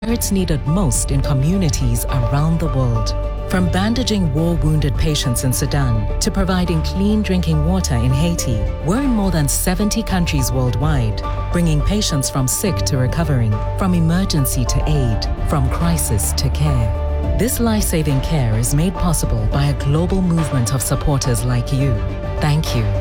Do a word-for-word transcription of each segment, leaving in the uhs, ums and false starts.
It's needed most in communities around the world. From bandaging war-wounded patients in Sudan to providing clean drinking water in Haiti, we're in more than seventy countries worldwide, bringing patients from sick to recovering, from emergency to aid, from crisis to care. This life-saving care is made possible by a global movement of supporters like you. Thank you.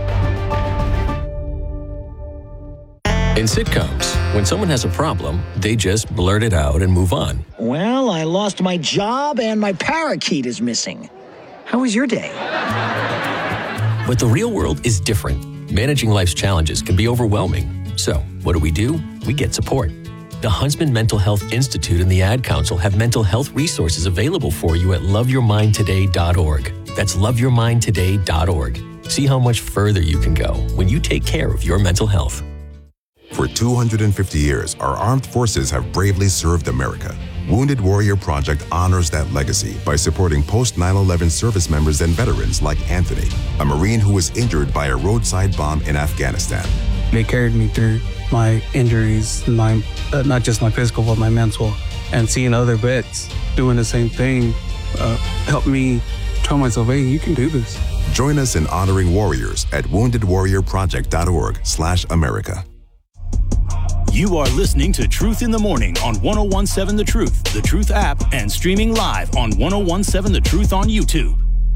In sitcoms, when someone has a problem, they just blurt it out and move on. Well, I lost my job and my parakeet is missing. How was your day? But the real world is different. Managing life's challenges can be overwhelming. So, what do we do? We get support. The Huntsman Mental Health Institute and the Ad Council have mental health resources available for you at love your mind today dot org. That's love your mind today dot org. See how much further you can go when you take care of your mental health. For two hundred fifty years, our armed forces have bravely served America. Wounded Warrior Project honors that legacy by supporting post nine eleven service members and veterans like Anthony, a Marine who was injured by a roadside bomb in Afghanistan. They carried me through my injuries, my uh, not just my physical, but my mental. And seeing other vets doing the same thing uh, helped me tell myself, hey, you can do this. Join us in honoring warriors at wounded warrior project dot org slash America. You are listening to Truth in the Morning on ten seventeen The Truth, The Truth app, and streaming live on ten seventeen The Truth on YouTube.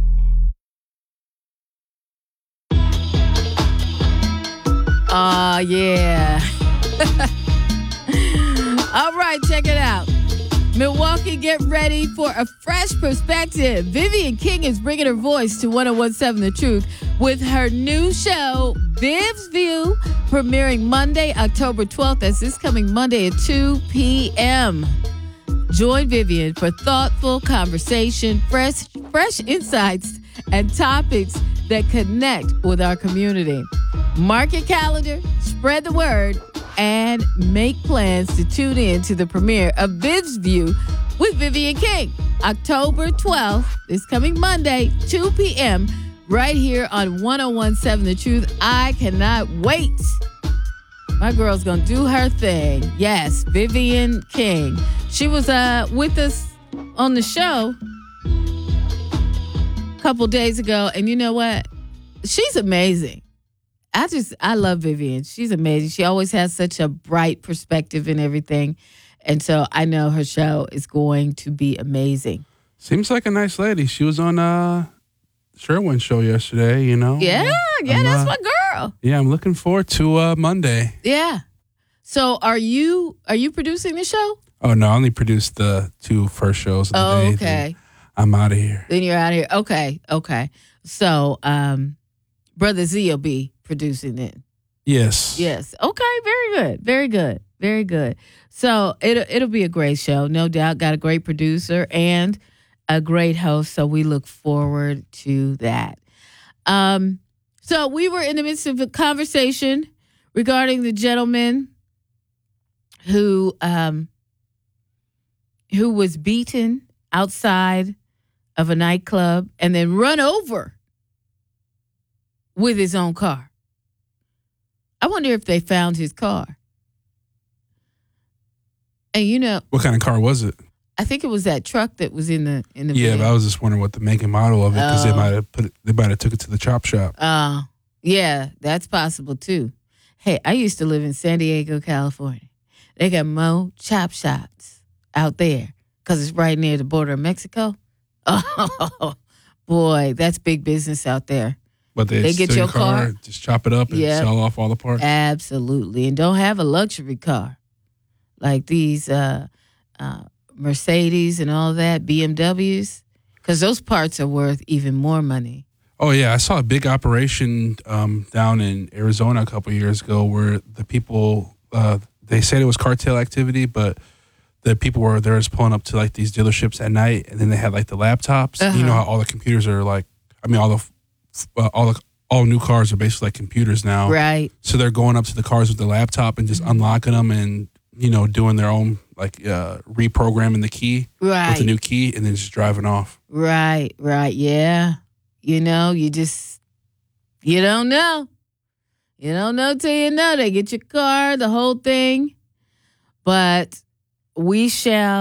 Aw, uh, yeah. All right, check it out. Milwaukee, get ready for a fresh perspective. Vivian King is bringing her voice to ten seventeen The Truth with her new show, Viv's View, premiering Monday, October twelfth. That's this coming Monday at two p.m. Join Vivian for thoughtful conversation, fresh, fresh insights, and topics that connect with our community. Mark your calendar, spread the word, and make plans to tune in to the premiere of Viv's View with Vivian King, October twelfth, this coming Monday, two p.m., right here on ten seventeen The Truth. I cannot wait. My girl's going to do her thing. Yes, Vivian King. She was uh, with us on the show a couple days ago, and you know what? She's amazing. I just, I love Vivian. She's amazing. She always has such a bright perspective and everything. And so I know her show is going to be amazing. Seems like a nice lady. She was on uh, Sherwin's show yesterday, you know. Yeah, yeah, I'm, that's uh, my girl. Yeah, I'm looking forward to uh, Monday. Yeah. So are you, are you producing the show? Oh, no, I only produced the two first shows of the oh, day. okay. Then I'm out of here. Then you're out of here. Okay, okay. So, um, Brother Z will be producing it. Yes. Yes. Okay. Very good. Very good. Very good. So it'll it'll be a great show, no doubt. Got a great producer and a great host. So we look forward to that. Um. So we were in the midst of a conversation regarding the gentleman who um who was beaten outside of a nightclub and then run over with his own car. I wonder if they found his car. And you know, what kind of car was it? I think it was that truck that was in the in the Yeah, van. but I was just wondering what the make and model of it, because Oh. they might have put it, they might have took it to the chop shop. Uh, yeah, that's possible too. Hey, I used to live in San Diego, California. They got more chop shops out there because it's right near the border of Mexico. Oh, boy, that's big business out there. But they, They get steal your car, just chop it up and Yep. sell off all the parts. Absolutely. And don't have a luxury car like these uh, uh, Mercedes and all that, B M Ws, because those parts are worth even more money. Oh, yeah. I saw a big operation um, down in Arizona a couple of years ago where the people, uh, they said it was cartel activity, but the people were there was pulling up to like these dealerships at night, and then they had like the laptops. Uh-huh. You know how all the computers are like, I mean, all the uh, all the all new cars are basically like computers now. Right. So they're going up to the cars with the laptop and just unlocking them and, you know, doing their own, like uh, reprogramming the key Right. with the new key and then just driving off. Right, right. Yeah. You know, you just, you don't know. You don't know till you know. They get your car, the whole thing. But we shall